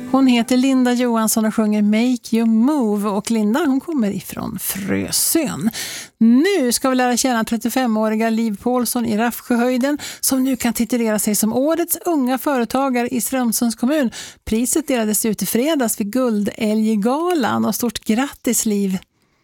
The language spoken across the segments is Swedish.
Hon heter Linda Johansson och sjunger Make You Move. Och Linda, hon kommer ifrån Frösön. Nu ska vi lära känna 35-åriga Liv Paulsson i Raffsjöhöjden som nu kan titulera sig som årets unga företagare i Strömsunds kommun. Priset delades ut i fredags vid Guldälggalan och stort grattis Liv.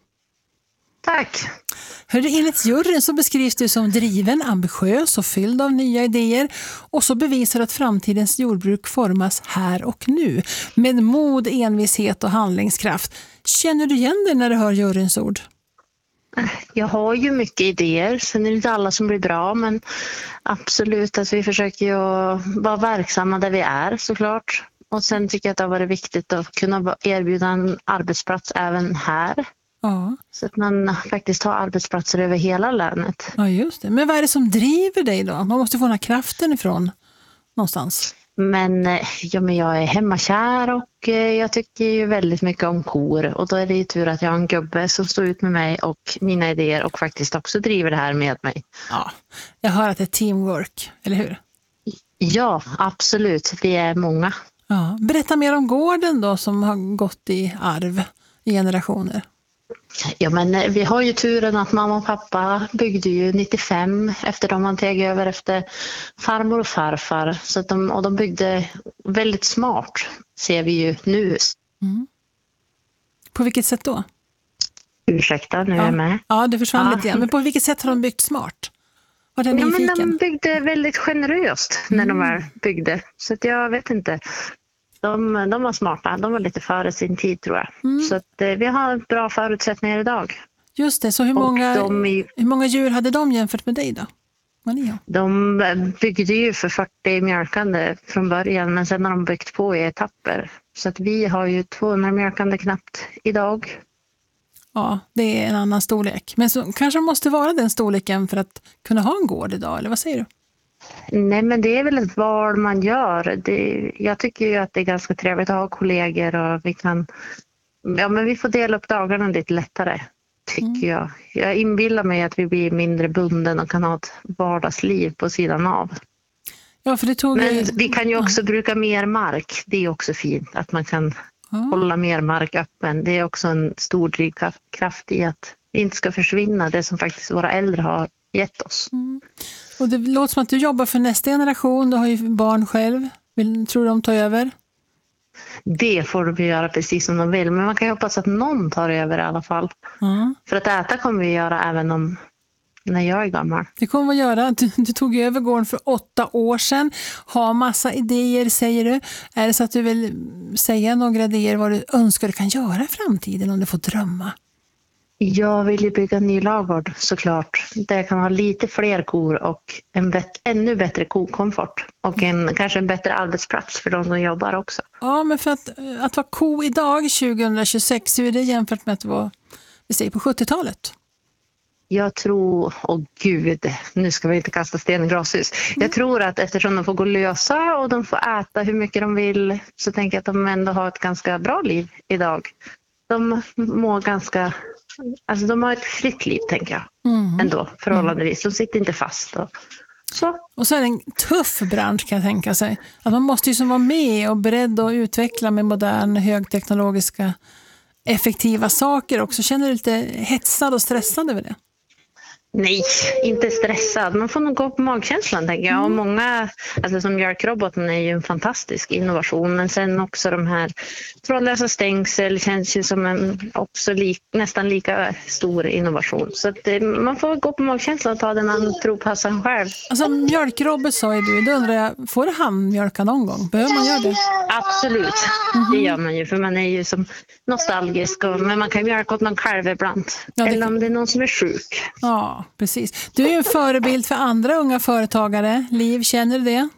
Tack. Hörde, enligt juryn så beskrivs du som driven, ambitiös och fylld av nya idéer och så bevisar att framtidens jordbruk formas här och nu med mod, envishet och handlingskraft. Känner du igen dig när du hör juryns ord? Jag har ju mycket idéer, sen är det inte alla som blir bra, men absolut att vi försöker ju vara verksamma där vi är såklart. Och sen tycker jag att det har varit viktigt att kunna erbjuda en arbetsplats även här. Ja. Så att man faktiskt har arbetsplatser över hela länet. Ja, just det. Men vad är det som driver dig då? Man måste få den här kraften ifrån någonstans. Men jag är hemmakär och jag tycker ju väldigt mycket om kor. Och då är det ju tur att jag har en gubbe som står ut med mig och mina idéer och faktiskt också driver det här med mig. Ja, jag hör att det är teamwork, eller hur? Ja, absolut. Vi är många. Ja. Berätta mer om gården då som har gått i arv i generationer. Ja, men vi har ju turen att mamma och pappa byggde ju 95 efter de man teg över efter farmor och farfar. Så att de byggde väldigt smart, ser vi ju nu. Mm. På vilket sätt då? Ursäkta, nu är jag med. Ja, det försvann lite grann. Men på vilket sätt har de byggt smart? Var det nyfiken? Men de byggde väldigt generöst när de väl byggde. Så att jag vet inte. De var smarta. De var lite före sin tid tror jag. Så att vi har bra förutsättningar idag. Just det, så hur många djur hade de jämfört med dig då? De byggde ju för 40 mjölkande från början, men sen har de byggt på i etapper. Så att vi har ju 200 mjölkande knappt idag. Ja, det är en annan storlek. Men så kanske måste vara den storleken för att kunna ha en gård idag, eller vad säger du? Nej, men det är väl ett val man gör. Jag tycker ju att det är ganska trevligt att ha kollegor och vi får dela upp dagarna lite lättare, tycker jag. Jag inbillar mig att vi blir mindre bunden och kan ha ett vardagsliv på sidan av. Ja, för det tog men vi kan ju också bruka mer mark. Det är också fint att man kan hålla mer mark öppen. Det är också en stor drivkraft i att det inte ska försvinna, det som faktiskt våra äldre har gett oss. Och det låter som att du jobbar för nästa generation. Du har ju barn själv. Tror du de tar över? Det får de göra precis som de vill. Men man kan ju hoppas att någon tar över i alla fall. För att äta kommer vi göra även när jag är gammal. Det kommer vi göra. Du tog över gården för 8 år sedan. Har massa idéer, säger du. Är det så att du vill säga några idéer vad du önskar du kan göra i framtiden om du får drömma? Jag vill ju bygga en ny ladugård såklart. Där jag kan ha lite fler kor och ännu bättre kokomfort. Och kanske en bättre arbetsplats för de som jobbar också. Ja, men för att vara ko idag 2026, hur är det jämfört med att vara på 70-talet? Jag tror, nu ska vi inte kasta sten i glashus. Jag tror att eftersom de får gå lösa och de får äta hur mycket de vill, så tänker jag att de ändå har ett ganska bra liv idag. De mår ganska... Alltså de har ett fritt liv, tänker jag, ändå, förhållandevis. De sitter inte fast. Och så är det en tuff bransch, kan jag tänka sig. Att man måste ju som vara med och beredd att utveckla med moderna, högteknologiska, effektiva saker också. Känner du lite hetsad och stressad över det? Nej, inte stressad. Man får nog gå på magkänslan, tänker jag. Och många, som mjölkroboten är ju en fantastisk innovation. Men sen också de här trådlösa stängsel känns ju som nästan lika stor innovation. Så att man får gå på magkänslan och ta den man tror passar en själv. Alltså mjölkrobot sa ju du, då undrar jag, får du handmjölka någon gång? Behöver man göra det? Absolut, det gör man ju. För man är ju som nostalgisk. Men man kan mjölka åt någon själv ibland. Ja, eller om det är någon som är sjuk. Ja, precis. Du är ju en förebild för andra unga företagare. Liv, känner du det?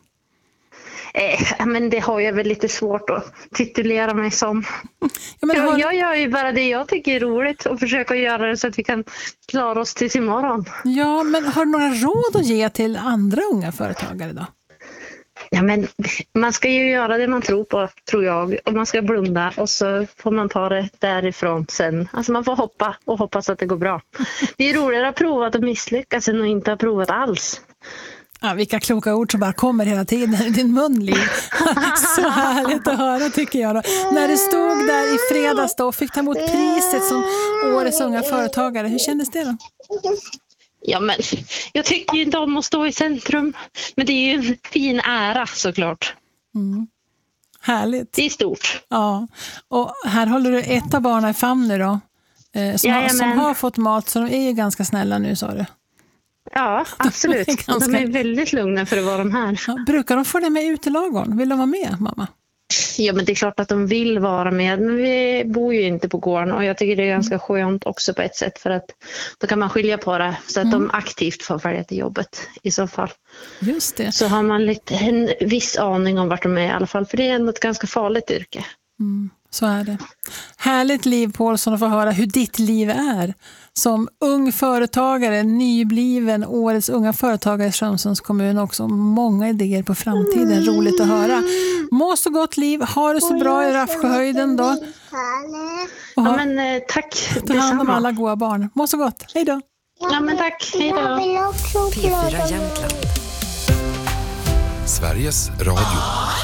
Men det har jag väl lite svårt att titulera mig som. Jag gör ju bara det jag tycker är roligt och försöker göra det så att vi kan klara oss tills imorgon. Ja, men har du några råd att ge till andra unga företagare då? Ja, men man ska ju göra det man tror på, tror jag. Och man ska blunda och så får man ta det därifrån sen. Alltså man får hoppa och hoppas att det går bra. Det är roligare att prova att misslyckas än att inte ha provat alls. Ja, vilka kloka ord som bara kommer hela tiden i din mun, Liv. Så härligt att höra, tycker jag då. När du stod där i fredags då och fick ta emot priset som årets unga företagare, hur kändes det då? Ja, men jag tycker ju inte om att stå i centrum. Men det är ju en fin ära, såklart. Mm. Härligt. Det är stort. Ja, och här håller du ett av barnen i famn nu då. Som har fått mat, så de är ju ganska snälla nu, sa du. Ja, absolut. De är väldigt lugna för att vara de här. Ja, brukar de få det med ut i lagorn? Vill de vara med, mamma? Ja, men det är klart att de vill vara med. Men vi bor ju inte på gården och jag tycker det är ganska skönt också på ett sätt. För att då kan man skilja på det så att de aktivt får följa till jobbet i så fall. Just det. Så har man en viss aning om vart de är i alla fall. För det är ändå ett ganska farligt yrke. Mm, så är det. Härligt, Liv Paulsson, att få höra hur ditt liv är. Som ung företagare, nybliven årets unga företagare i Strömsunds kommun, också många idéer på framtiden. Roligt att höra. Må så gott, Liv. Ha det så bra i Raffsjöhöjden då. Ja, men tack. Ta hand om alla goda barn. Må så gott. Hej då. Ja, men tack. Hej då. P4 Jämtland. Sveriges Radio.